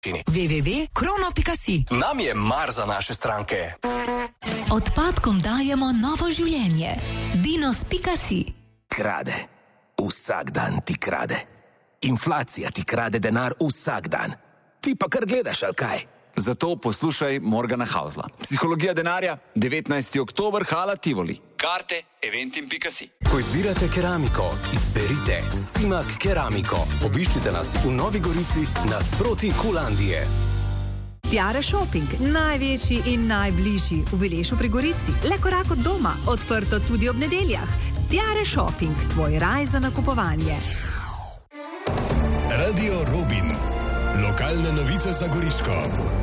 www.krono.si. Nam je mar za naše stranke. Odpadkom dajemo novo življenje. Dinos.si. Krade. Vsak dan ti krade. Inflacija ti krade denar vsak dan. Ti pa kar gledaš, ali kaj? Zato poslušaj Morgana Hausla. Psihologija denarja, 19. oktober, Hala Tivoli. Karte eventim.si. Ko izbirate keramiko, izberite Simak Keramiko. Obiščite nas v Novi Gorici nasproti Kulandije. Tiare Shopping, največji in najbližji v Vilešu pri Gorici. Le korak od doma, odprto tudi ob nedeljah. Tiare Shopping, tvoj raj za nakupovanje. Radio Robin. Lokalne novice za Goriško.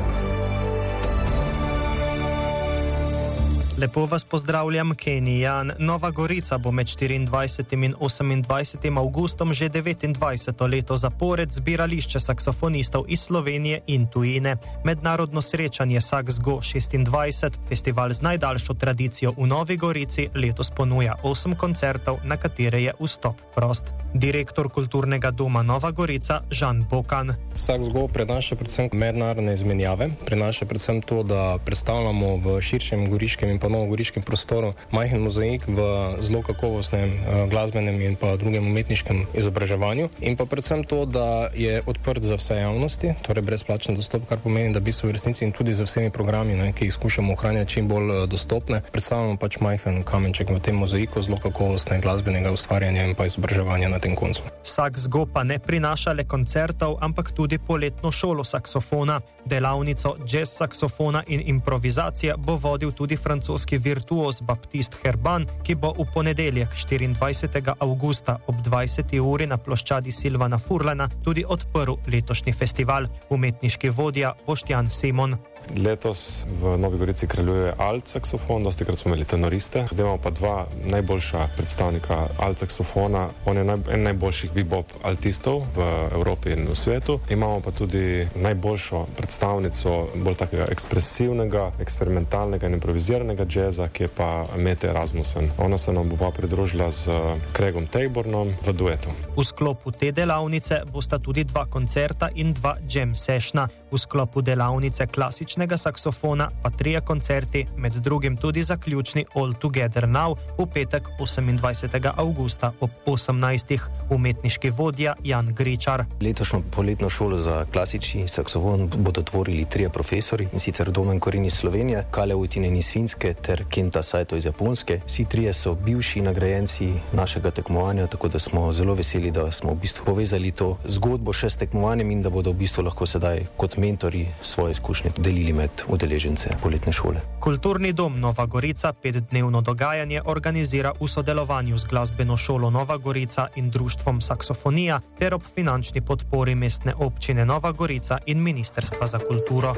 Lepo vas pozdravljam, Kenny Jan. Nova Gorica bo med 24. in 28. avgustom že 29. leto zapored zbirališče saksofonistov iz Slovenije in tujine. Mednarodno srečanje Sax Go 26, festival z najdaljšo tradicijo v Novi Gorici, letos ponuja 8 koncertov, na katere je vstop prost. Direktor kulturnega doma Nova Gorica, Žan Bokan. Sax Go prenaša predvsem mednarodne izmenjave, prenaša predvsem to, da predstavljamo v širšem goriškem in novogoriškem prostoru majhen mozaik v zelo kakovostnem glasbenem in pa drugem umetniškem izobraževanju in pa predvsem to, da je odprt za vse javnosti, torej brezplačen dostop, kar pomeni, da v bistvu v resnici in tudi za vsemi programi, ki jih skušamo ohranjati čim bolj dostopne, predstavljamo pač majhen kamenček v tem mozaiku zelo kakovostne glasbenega ustvarjanja in pa izobraževanja na tem koncu. Sax Go pa ne prinaša le koncertov, ampak tudi poletno šolo saksofona. Delavnico jazz saksofona in improvizacije bo vodil tudi francoski virtuoz Baptiste Herban, ki bo v ponedeljek 24. avgusta ob 20. uri na ploščadi Silvana Furlana tudi odprl letošnji festival. Umetniški vodja Boštjan Simon. Letos v Novi Gorici kraljuje alt saksofon, dosti krat smo imeli tenoriste. Zdaj imamo pa dva najboljša predstavnika alt saksofona. On je en najboljših bebop altistov v Evropi in v svetu. Imamo pa tudi najboljšo predstavnico bolj takega ekspresivnega, eksperimentalnega in improviziranega džeza, ki je pa Mette Rasmussen. Ona se nam bo pa pridružila z Craigom Tabornom v duetu. V sklopu te delavnice bosta tudi 2 koncerta in 2 jam sessiona. V sklopu delavnice klasičnega saksofona pa 3 koncerti, med drugim tudi zaključni All Together Now v petek 28. avgusta ob 18. Umetniški vodja Jan Gričar. Letošnjo poletno šolo za klasični saksofon bodo tvorili 3 profesori, in sicer Domen Korin iz Slovenije, Kale Uitinen iz Finske ter Kenta Saito iz Japonske. Vsi 3 so bivši nagrajenci našega tekmovanja, tako da smo zelo veseli, da smo v bistvu povezali to zgodbo še s tekmovanjem in da bodo v bistvu lahko sedaj kot mentori svoje izkušnje delili med udeležence poletne šole. Kulturni dom Nova Gorica 5-dnevno dogajanje organizira v sodelovanju z glasbeno šolo Nova Gorica in društvom Saksofonija ter ob finančni podpori mestne občine Nova Gorica in Ministrstva za kulturo.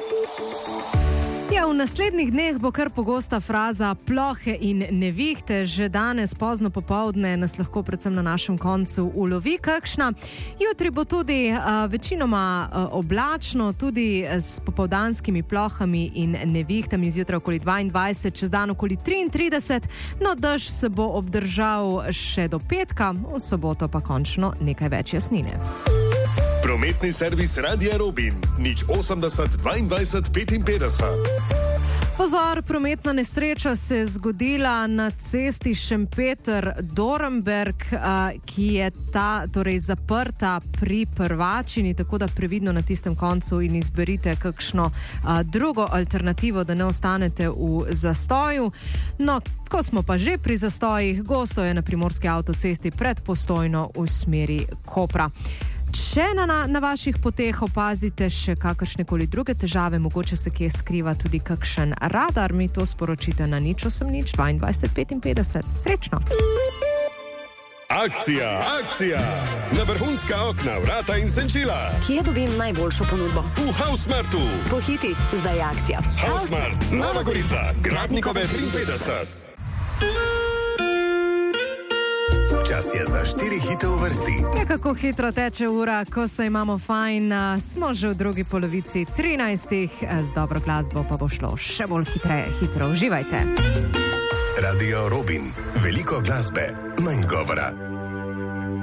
Ja, v naslednjih dneh bo kar pogosta fraza plohe in nevihte. Že danes pozno popovdne nas lahko predvsem na našem koncu ulovi kakšna. Jutri bo tudi večinoma oblačno, tudi s popovdanskimi plohami in nevihtami, zjutraj okoli 22, čez dan okoli 33, no dež se bo obdržal še do petka, v soboto pa končno nekaj več jasnine. Prometni servis Radia Robin, 080 22 55. Pozor, prometna nesreča se je zgodila na cesti Šempeter-Dornberg, ki je torej zaprta pri Prvačini, tako da previdno na tistem koncu in izberite kakšno drugo alternativo, da ne ostanete v zastoju. No, ko smo pa že pri zastojih, gosto je na primorski avtocesti pred Postojno v smeri Kopra. Če na vaših poteh opazite še kakršnekoli druge težave, mogoče se kje skriva tudi kakšen radar, mi to sporočite na 080 22 55. Srečno! Akcija! Na vrhunska okna, vrata in senčila. Kje dobim najboljšo ponudbo? V Hausmartu. Pohiti, zdaj je akcija. Hausmart, Nova Gorica, Gradnikove 53. Čas je za 4 hite v vrsti. Kako hitro teče ura, ko se imamo fajn, smo že v drugi polovici 13. Z dobro glasbo pa bo šlo še bolj hitro. Uživajte. Radio Robin. Veliko glasbe, manj govora.